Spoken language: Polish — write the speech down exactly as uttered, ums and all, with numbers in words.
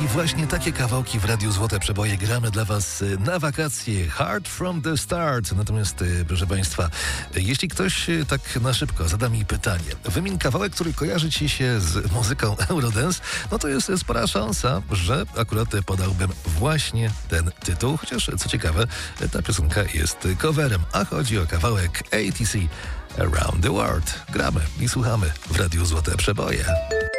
I właśnie takie kawałki w Radiu Złote Przeboje gramy dla Was na wakacje. Hard from the start. Natomiast, proszę Państwa, jeśli ktoś tak na szybko zada mi pytanie, wymień kawałek, który kojarzy Ci się z muzyką Eurodance, no to jest spora szansa, że akurat podałbym właśnie ten tytuł. Chociaż, co ciekawe, ta piosenka jest coverem, a chodzi o kawałek A T C Around the World. Gramy i słuchamy w Radiu Złote Przeboje.